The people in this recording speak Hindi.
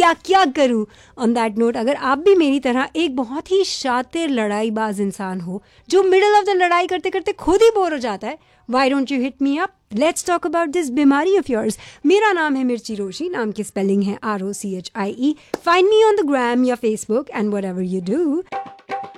क्या क्या करूं. ऑन दैट नोट, अगर आप भी मेरी तरह एक बहुत ही शातिर लड़ाईबाज इंसान हो जो मिडल ऑफ द लड़ाई करते करते खुद ही बोर हो जाता है, why don't you hit me up? Let's talk about this बीमारी of yours. मेरा नाम है मिर्ची रोशी, नाम की स्पेलिंग है ROCHIE. Find me on the gram या Facebook and whatever you do.